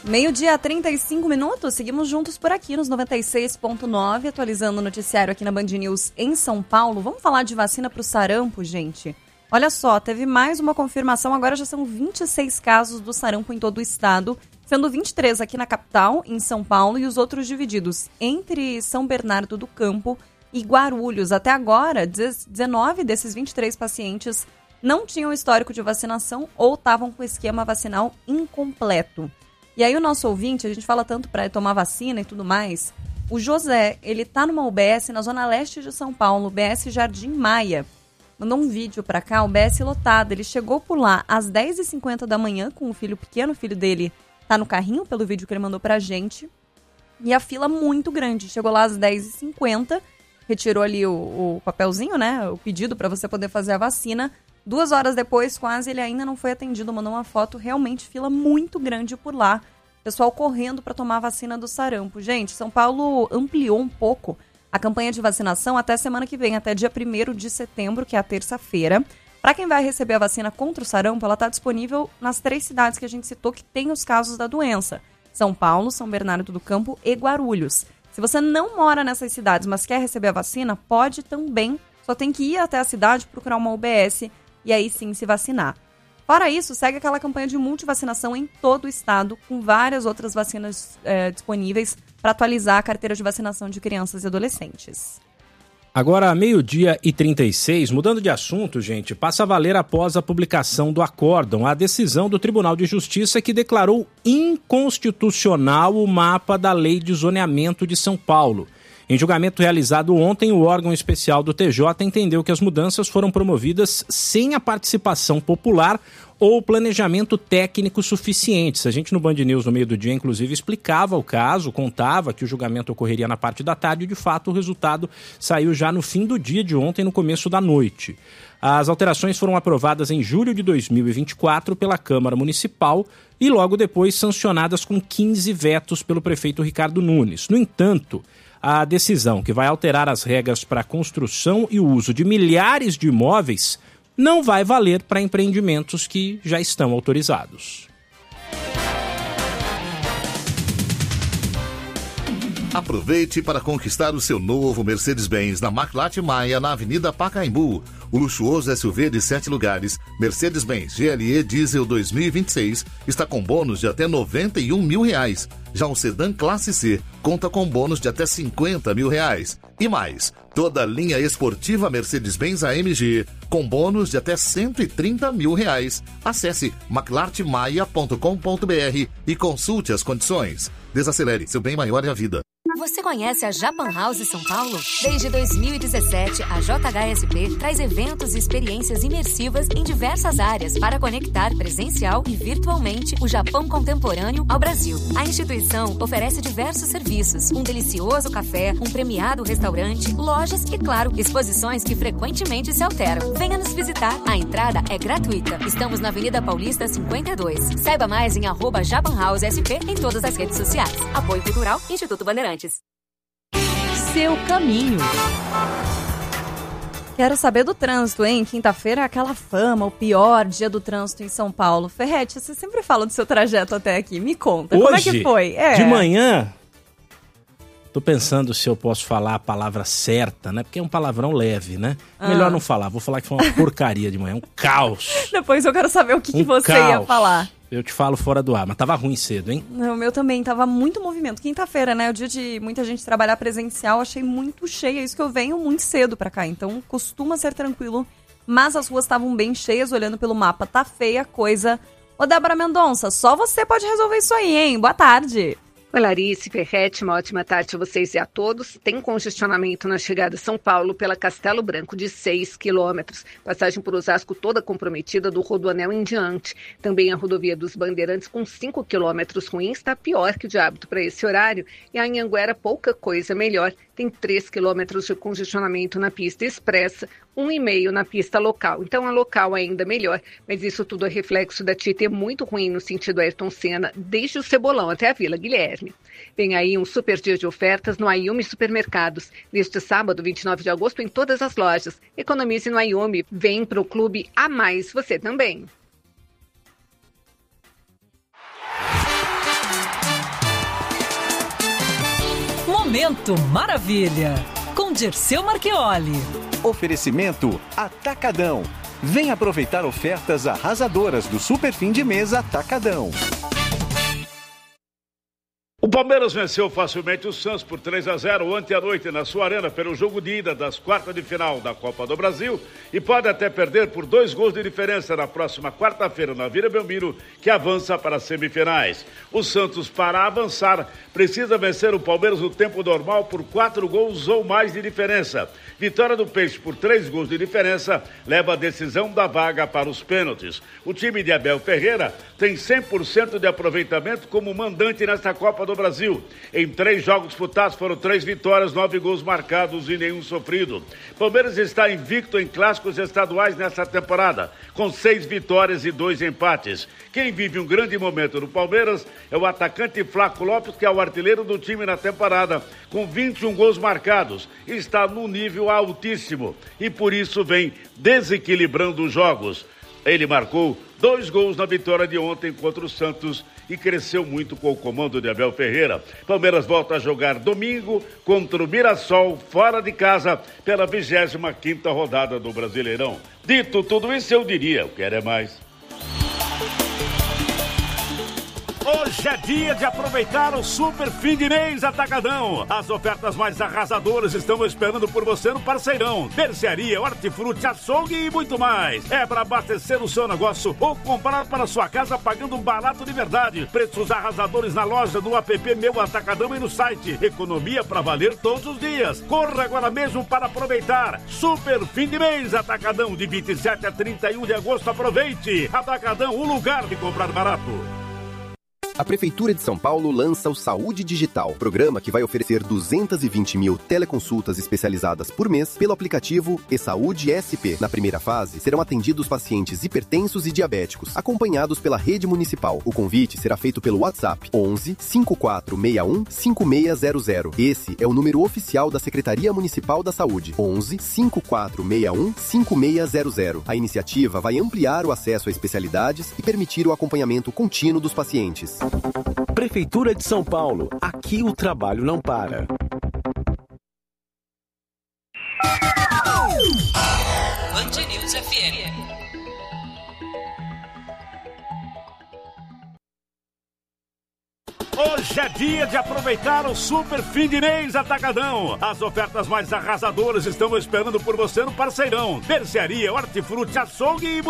Meio-dia, 35 minutos, seguimos juntos por aqui nos 96.9, atualizando o noticiário aqui na Band News em São Paulo. Vamos falar de vacina para o sarampo, gente? Olha só, teve mais uma confirmação, agora já são 26 casos do sarampo em todo o estado, sendo 23 aqui na capital, em São Paulo, e os outros divididos entre São Bernardo do Campo e Guarulhos. Até agora, 19 desses 23 pacientes não tinham histórico de vacinação ou estavam com o esquema vacinal incompleto. E aí o nosso ouvinte, a gente fala tanto para tomar vacina e tudo mais, o José, ele tá numa UBS na zona leste de São Paulo, UBS Jardim Maia. Mandou um vídeo para cá, UBS lotado. Ele chegou por lá às 10h50 da manhã com o filho pequeno, o filho dele tá no carrinho, pelo vídeo que ele mandou pra gente. E a fila muito grande, chegou lá às 10h50, retirou ali o papelzinho, né, o pedido para você poder fazer a vacina. 2 horas depois, quase, ele ainda não foi atendido, mandou uma foto, realmente fila muito grande por lá. Pessoal correndo para tomar a vacina do sarampo. Gente, São Paulo ampliou um pouco a campanha de vacinação até semana que vem, até dia 1º de setembro, que é a terça-feira. Para quem vai receber a vacina contra o sarampo, ela está disponível nas 3 cidades que a gente citou que tem os casos da doença. São Paulo, São Bernardo do Campo e Guarulhos. Se você não mora nessas cidades, mas quer receber a vacina, pode também. Só tem que ir até a cidade, procurar uma UBS e aí sim se vacinar. Fora isso, segue aquela campanha de multivacinação em todo o estado, com várias outras vacinas disponíveis para atualizar a carteira de vacinação de crianças e adolescentes. Agora, 12h36, mudando de assunto, gente, passa a valer após a publicação do acórdão a decisão do Tribunal de Justiça que declarou inconstitucional o mapa da Lei de Zoneamento de São Paulo. Em julgamento realizado ontem, o órgão especial do TJ entendeu que as mudanças foram promovidas sem a participação popular ou planejamento técnico suficientes. A gente no Band News, no meio do dia, inclusive, explicava o caso, contava que o julgamento ocorreria na parte da tarde e, de fato, o resultado saiu já no fim do dia de ontem, no começo da noite. As alterações foram aprovadas em julho de 2024 pela Câmara Municipal e logo depois sancionadas com 15 vetos pelo prefeito Ricardo Nunes. No entanto, a decisão que vai alterar as regras para a construção e o uso de milhares de imóveis não vai valer para empreendimentos que já estão autorizados. Aproveite para conquistar o seu novo Mercedes-Benz na Maclate Maia, na Avenida Pacaembu. O luxuoso SUV de 7 lugares, Mercedes-Benz GLE Diesel 2026, está com bônus de até R$91 mil. Já o sedã Classe C conta com bônus de até R$50 mil. E mais, toda a linha esportiva Mercedes-Benz AMG com bônus de até R$130 mil. Acesse maclartemaia.com.br e consulte as condições. Desacelere, seu bem maior é a vida. Você conhece a Japan House São Paulo? Desde 2017, a JHSP traz eventos e experiências imersivas em diversas áreas para conectar presencial e virtualmente o Japão contemporâneo ao Brasil. A instituição oferece diversos serviços, um delicioso café, um premiado restaurante, lojas e, claro, exposições que frequentemente se alteram. Venha nos visitar. A entrada é gratuita. Estamos na Avenida Paulista 52. Saiba mais em @JapanHouseSP em todas as redes sociais. Apoio Cultural, Instituto Bandeirantes. Seu caminho. Quero saber do trânsito, hein? Quinta-feira é aquela fama, o pior dia do trânsito em São Paulo. Ferretti, você sempre fala do seu trajeto até aqui. Me conta, hoje, como é que foi? De manhã, tô pensando se eu posso falar a palavra certa, né? Porque é um palavrão leve, né? Melhor não falar, vou falar que foi uma porcaria de manhã, um caos. Depois eu quero saber o que você ia falar. Eu te falo fora do ar, mas tava ruim cedo, hein? O meu também, tava muito movimento. Quinta-feira, né? O dia de muita gente trabalhar presencial, achei muito cheio. É isso que eu venho muito cedo pra cá, então costuma ser tranquilo. Mas as ruas estavam bem cheias, olhando pelo mapa. Tá feia a coisa. Ô, Débora Mendonça, só você pode resolver isso aí, hein? Boa tarde. Oi, Larissa, Ferretti, uma ótima tarde a vocês e a todos. Tem congestionamento na chegada a São Paulo pela Castelo Branco de 6 quilômetros. Passagem por Osasco toda comprometida do Rodoanel em diante. Também a rodovia dos Bandeirantes com 5 quilômetros ruins, está pior que o de hábito para esse horário. E a Anhanguera pouca coisa melhor. Tem 3 quilômetros de congestionamento na pista expressa, 1,5 na pista local. Então a local ainda melhor, mas isso tudo é reflexo da Tietê muito ruim no sentido Ayrton Senna, desde o Cebolão até a Vila Guilherme. Vem aí um super dia de ofertas no Ayumi Supermercados. Neste sábado, 29 de agosto, em todas as lojas. Economize no Ayumi. Vem pro Clube A Mais, você também. Momento Maravilha, com Dirceu Marchioli. Oferecimento Atacadão. Vem aproveitar ofertas arrasadoras do Super Fim de Mês Atacadão. O Palmeiras venceu facilmente o Santos por 3-0 ontem à noite na sua arena pelo jogo de ida das quartas de final da Copa do Brasil e pode até perder por 2 gols de diferença na próxima quarta-feira na Vila Belmiro, que avança para as semifinais. O Santos, para avançar, precisa vencer o Palmeiras no tempo normal por 4 gols ou mais de diferença. Vitória do Peixe por 3 gols de diferença leva a decisão da vaga para os pênaltis. O time de Abel Ferreira tem 100% de aproveitamento como mandante nesta Copa do Brasil. Em 3 jogos disputados foram 3 vitórias, 9 gols marcados e nenhum sofrido. Palmeiras está invicto em clássicos estaduais nesta temporada, com 6 vitórias e 2 empates. Quem vive um grande momento no Palmeiras é o atacante Flaco Lopes, que é o artilheiro do time na temporada, com 21 gols marcados. Está num nível altíssimo e por isso vem desequilibrando os jogos. Ele marcou 2 gols na vitória de ontem contra o Santos e cresceu muito com o comando de Abel Ferreira. Palmeiras volta a jogar domingo contra o Mirassol, fora de casa, pela 25ª rodada do Brasileirão. Dito tudo isso, eu diria, eu quero é mais. Hoje é dia de aproveitar o Super Fim de Mês Atacadão. As ofertas mais arrasadoras estão esperando por você no Parceirão. Mercearia, hortifruti, açougue e muito mais. É para abastecer o seu negócio ou comprar para sua casa pagando barato de verdade. Preços arrasadores na loja, no app Meu Atacadão e no site. Economia para valer todos os dias. Corra agora mesmo para aproveitar. Super Fim de Mês Atacadão, de 27 a 31 de agosto. Aproveite. Atacadão, o lugar de comprar barato. A Prefeitura de São Paulo lança o Saúde Digital, programa que vai oferecer 220 mil teleconsultas especializadas por mês pelo aplicativo eSaúde SP. Na primeira fase, serão atendidos pacientes hipertensos e diabéticos, acompanhados pela rede municipal. O convite será feito pelo WhatsApp 11 5461 5600. Esse é o número oficial da Secretaria Municipal da Saúde, 11 5461 5600. A iniciativa vai ampliar o acesso a especialidades e permitir o acompanhamento contínuo dos pacientes. Prefeitura de São Paulo. Aqui o trabalho não para. Band News FM. Hoje é dia de aproveitar o Super Fim de Mês Atacadão. As ofertas mais arrasadoras estão esperando por você no Parceirão. Mercearia, hortifruti, açougue e